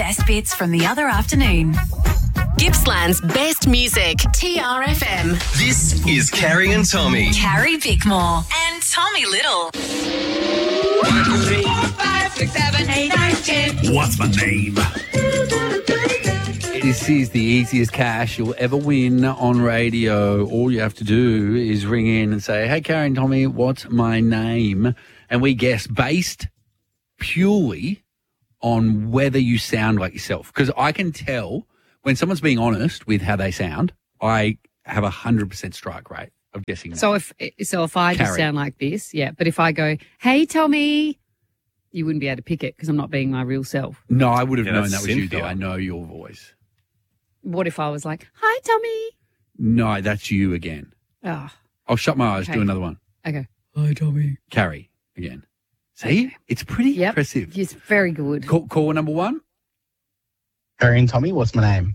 best bits from the other afternoon. Gippsland's best music, TRFM. This is Carrie and Tommy. Carrie Bickmore and Tommy Little. 1, 2, 3, 4, 5, 6, 7, 8, 9, 10. What's my name? This is the easiest cash you'll ever win on radio. All you have to do is ring in and say, hey, Carrie and Tommy, what's my name? And we guess based purely on whether you sound like yourself. Because I can tell when someone's being honest with how they sound, I have 100% strike rate of guessing that. So if I just Carrie. sound like this, yeah. But if I go, hey, Tommy, you wouldn't be able to pick it because I'm not being my real self. No, I would have known that's that was you, though. Cynthia. I know your voice. What if I was like, hi, Tommy? No, that's you again. Oh, I'll shut my eyes, Okay. do another one. okay. Hi, Tommy. Carrie again. See? It's pretty Yep. impressive. It's very good. Call number one. Carrie and Tommy, what's my name?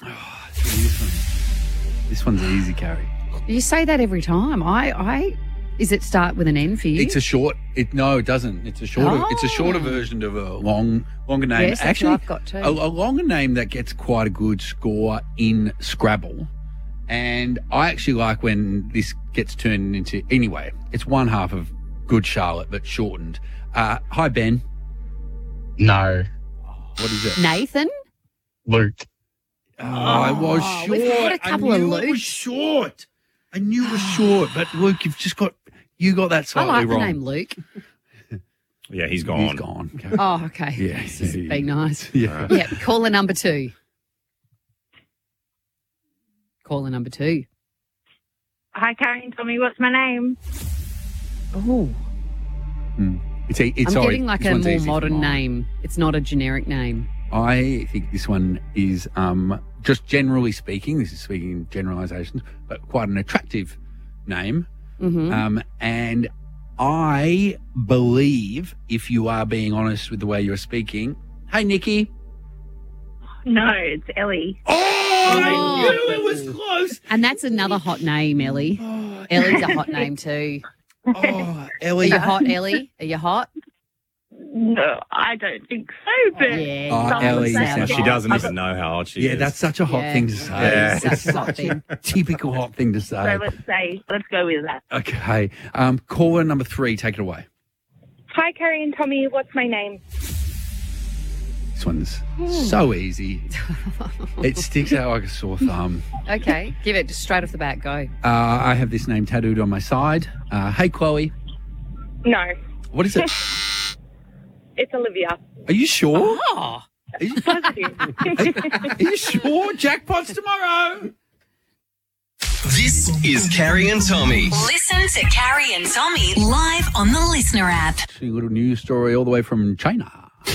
This one's easy, Carrie. You say that every time. Is it start with an N for you? It's a short. No, it doesn't. It's a shorter. It's a shorter Oh. version of a longer name. Yes, that's what I've got too. a longer name that gets quite a good score in Scrabble. And I actually like when this gets turned into. Anyway, it's one half of Good Charlotte, but shortened. Hi, Ben. No. What is it? Nathan? Luke. Oh, I was short. we've got a couple I of knew it was Lukes. short. I knew it was short, but Luke, you got that I slightly like wrong. the name Luke. Yeah, he's gone. He's gone. Okay. Oh, okay. Yeah, This is yeah, being nice. Yeah. Yeah, caller number 2. Caller number 2. Hi, Carrie and Tommy. What's my name? Oh, I'm I'm getting like a more modern name. It's not a generic name. I think this one is, just generally speaking, this is speaking in generalisations, but quite an attractive name. Mm-hmm. And I believe, if you are being honest with the way you're speaking, hey, Nikki. No, it's Ellie. I knew it was close. And that's another hot name, Ellie. Ellie's a hot name too. Oh, Are Ellie. you hot, Ellie? Are you hot? No, I don't think so, but Yeah. Oh, someone Ellie, said you it. sound- She doesn't even know how old she Yeah, is. that's such a hot Yeah. thing to say. Yeah. That's a hot thing. Typical hot thing to So say. let's go with that. Okay. Caller number 3, take it away. Hi, Carrie and Tommy. What's my name? This one's so easy. It sticks out like a sore thumb. Okay, give it just straight off the bat. Go. I have this name tattooed on my side. Hey, Chloe. No, What is it? it's Olivia. Are you sure? Oh, Are you, Positive. are you sure? Jackpot's tomorrow. This is Carrie and Tommy. Listen to Carrie and Tommy live on the Listener app. A little news story all the way from China.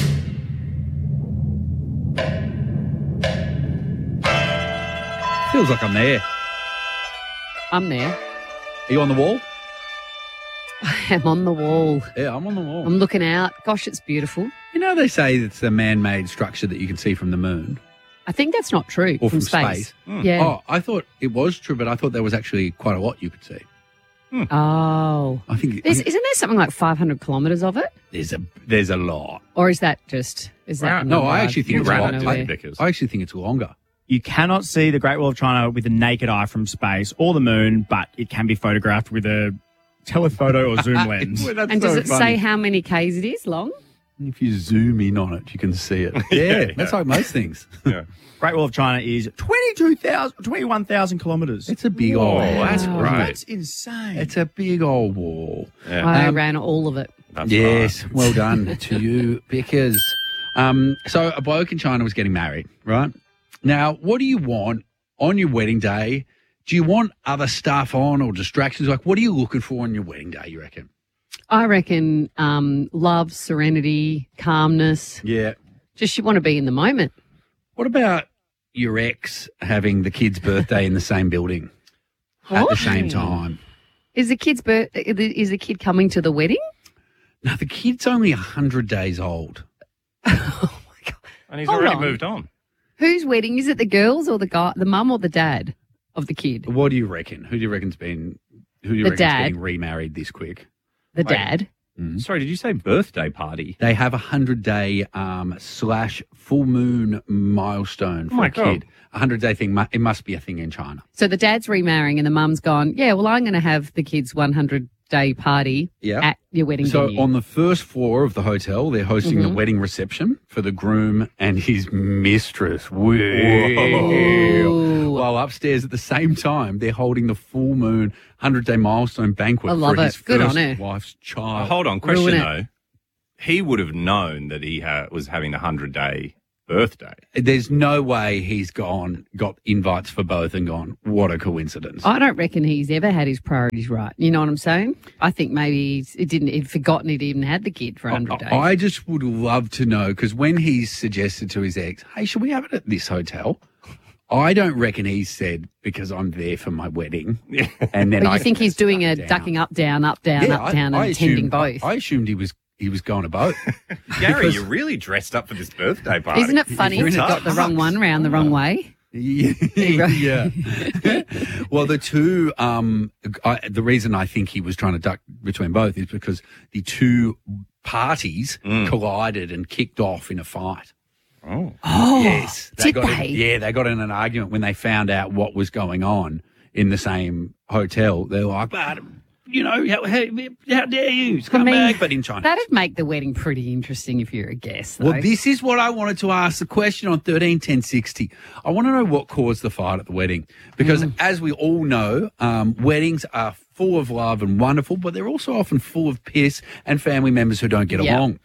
Feels like I'm there. I'm there. Are you on the wall? I'm on the wall. Yeah, I'm on the wall. I'm looking out. Gosh, it's beautiful. You know, they say it's a man-made structure that you can see from the moon I think that's not true. or from space. space. Yeah. Oh, I thought it was true, but I thought there was actually quite a lot you could see. Oh. I think Isn't there something like 500 kilometres of it? there's a lot. Or is that just... Is that the No, number I actually think I've it's ran got it, nowhere? didn't you, Vickers? I actually think it's longer. You cannot see the Great Wall of China with the naked eye from space or the moon, but it can be photographed with a telephoto or zoom lens. Well, that's And does so it funny. say how many Ks it is long? If you zoom in on it, you can see it. Yeah, that's like most things. Yeah. Great Wall of China is 21,000 kilometres. It's a big old. that's Wow. great. That's insane. It's a big old wall. Yeah. I ran all of it. That's Yes, right. well done to you, Bickers. So a bloke in China was getting married, right? Now, what do you want on your wedding day? Do you want other stuff on or distractions? Like, what are you looking for on your wedding day, you reckon? I reckon love, serenity, calmness. Yeah. Just you want to be in the moment. What about your ex having the kid's birthday in the same building at the What? same time? Is the kid coming to the wedding? No, the kid's only 100 days old. Oh my God. And he's Hold already on. moved on. Whose wedding? Is it the girls or the guy, the mum or the dad of the kid? What do you reckon? Who do you reckon's The getting dad. remarried this quick? The Wait. dad. Sorry, did you say birthday party? They have a 100-day / full moon milestone for my a kid. God. 100-day thing. It must be a thing in China. So the dad's remarrying and the mum's gone, yeah, well, I'm going to have the kids' 100-day party at your wedding So venue. on the first floor of the hotel, they're hosting the wedding reception for the groom and his mistress. Ooh. While upstairs at the same time, they're holding the full moon 100-day milestone banquet I love for his it. Good first on her. wife's child. Hold on, question Ruin it. though. He would have known that he was having the 100-day birthday. There's no way he's got invites for both and gone, what a coincidence. I don't reckon he's ever had his priorities right. You know what I'm saying? I think maybe he'd forgotten he'd even had the kid for 100 days. I just would love to know, because when he's suggested to his ex, hey, should we have it at this hotel? I don't reckon he said, because I'm there for my wedding. And then But you think he's doing a ducking up, down, and attending both? I assumed he was going to both. Gary, you're really dressed up for this birthday party. Isn't it funny if you got the wrong one round the wrong way? Yeah. Well, the two, the reason I think he was trying to duck between both is because the two parties collided and kicked off in a fight. Oh, Yes. did got they? they got in an argument when they found out what was going on in the same hotel. They're like, but, how dare you? Come back, but in China. That'd make the wedding pretty interesting if you're a guest, though. Well, this is what I wanted to ask the question on 131060. I want to know what caused the fight at the wedding. Because as we all know, weddings are full of love and wonderful, but they're also often full of piss and family members who don't get along.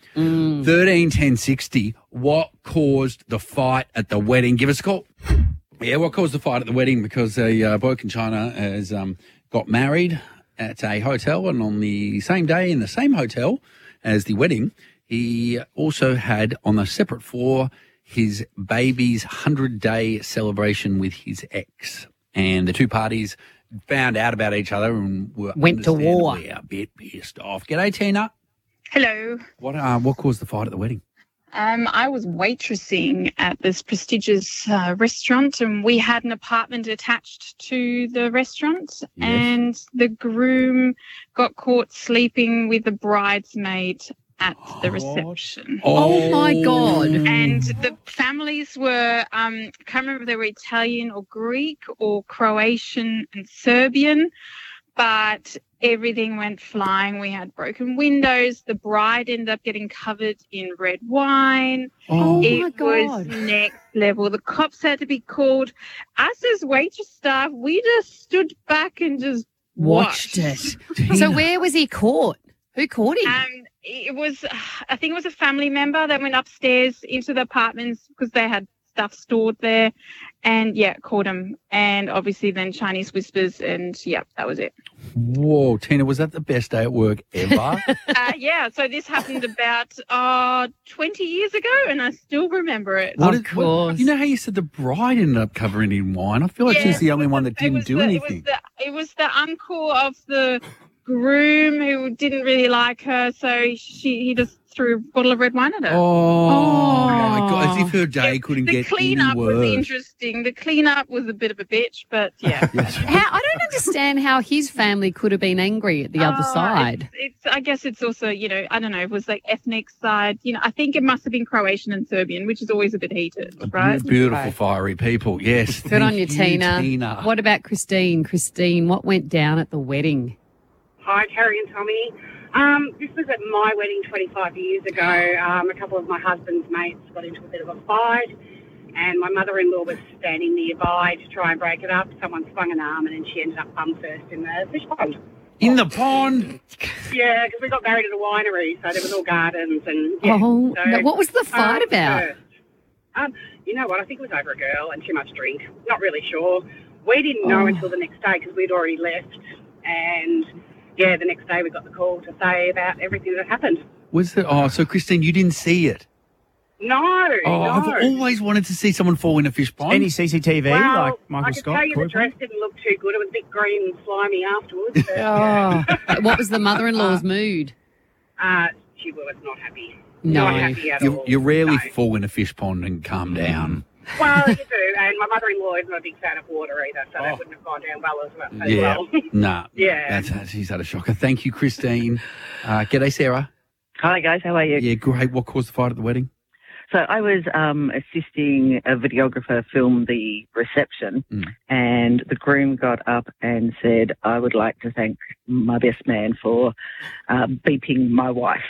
131060, what caused the fight at the wedding? Give us a call. Yeah, what caused the fight at the wedding? Because a bloke in China has got married at a hotel, and on the same day in the same hotel as the wedding, he also had on a separate floor his baby's 100-day celebration with his ex. And the two parties found out about each other and went to war. A bit pissed off. G'day, Tina. Hello. What caused the fight at the wedding? I was waitressing at this prestigious restaurant, and we had an apartment attached to the restaurant. And the groom got caught sleeping with the bridesmaid at the reception. Oh my God. And the families were, I can't remember if they were Italian or Greek or Croatian and Serbian, but everything went flying. We had broken windows. The bride ended up getting covered in red wine. Oh It my God. was next level. The cops had to be called. Us as waitress staff, we just stood back and just Watched it. So where was he caught? Who caught him? It was, I think it was a family member that went upstairs into the apartments because they had stuff stored there, and caught him. And obviously then Chinese whispers, and that was it. Whoa, Tina, was that the best day at work ever? So this happened about 20 years ago, and I still remember it. You know how you said the bride ended up covering in wine? I feel like she's the only one that didn't do anything. It was the uncle of the groom who didn't really like her, so he just threw a bottle of red wine at her. Oh my God, as if her day couldn't The get any cleanup was worse. interesting. The cleanup was a bit of a bitch, but I don't understand how his family could have been angry at the other side. I guess it's also, I don't know, it was like ethnic side. I think it must have been Croatian and Serbian, which is always a bit heated, right? Beautiful, fiery people. Yes. Good on you, Thank Tina. What about Christine? Christine, what went down at the wedding? Hi, Carrie and Tommy. This was at my wedding 25 years ago. A couple of my husband's mates got into a bit of a fight, and my mother-in-law was standing nearby to try and break it up. Someone swung an arm, and then she ended up bum first in the fish pond. In the pond? Yeah, because we got married at a winery, so there was all gardens and. Now what was the fight about? You know what? I think it was over a girl and too much drink. Not really sure. We didn't know until the next day because we'd already left, and. Yeah, the next day we got the call to say about everything that happened. Was it? Oh, so Christine, you didn't see it? No, I've always wanted to see someone fall in a fish pond. Any CCTV, like Michael I can Scott? tell you the dress didn't look too good. It was a bit green and slimy afterwards. But, What was the mother-in-law's mood? She was not happy. No. Not happy at all. You rarely fall in a fish pond and calm down. Well, you do, and my mother-in-law isn't a big fan of water either, so that wouldn't have gone down well as well. Yeah. Nah. Yeah. She's had a shocker. Thank you, Christine. G'day, Sarah. Hi, guys. How are you? Yeah, great. What caused the fight at the wedding? So I was assisting a videographer film the reception, and the groom got up and said, I would like to thank my best man for beeping my wife.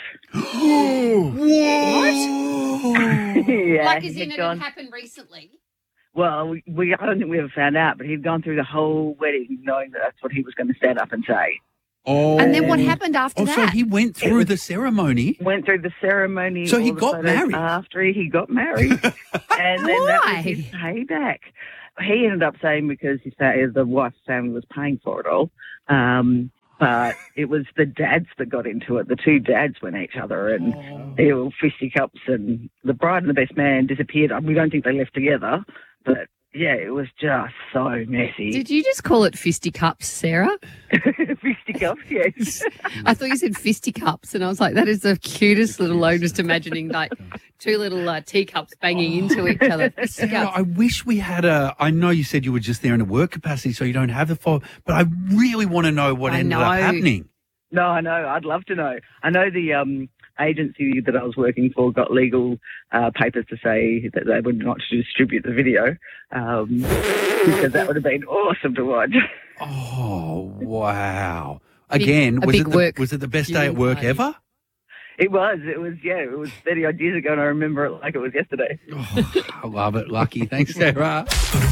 What? Yeah, Like, as in he'd it gone- had happened recently? Well, I don't think we ever found out, but he'd gone through the whole wedding knowing that that's what he was going to stand up and say. Oh. And then what happened after that? So he went through the ceremony. Went through the ceremony. So he all the got photos married? After he got married. And then that Why? was his payback. He ended up saying because the wife's family was paying for it all. But it was the dads that got into it. The two dads went at each other and they were fisticuffs, and the bride and the best man disappeared. We don't think they left together, but yeah, it was just so messy. Did you just call it fisticups, Sarah? Fisticuffs, yes. I thought you said fisticups, and I was like, that is the cutest little, I'm just imagining like two little teacups banging into each other. Sarah, Fisticups. I wish we had I know you said you were just there in a work capacity, so you don't have the file, but I really want to know what ended up happening. No, I know. I'd love to know. I know the agency that I was working for got legal papers to say that they would not distribute the video because that would have been awesome to watch. Oh, wow. Again, was it the best day at work ever? It was. It was 30-odd years ago, and I remember it like it was yesterday. Oh, I love it. Lucky. Thanks, Sarah.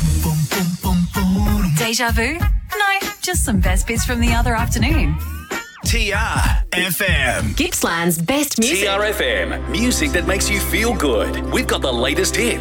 Deja vu? No, just some best bits from the other afternoon. TRFM. Gippsland's best music. TRFM. Music that makes you feel good. We've got the latest hits.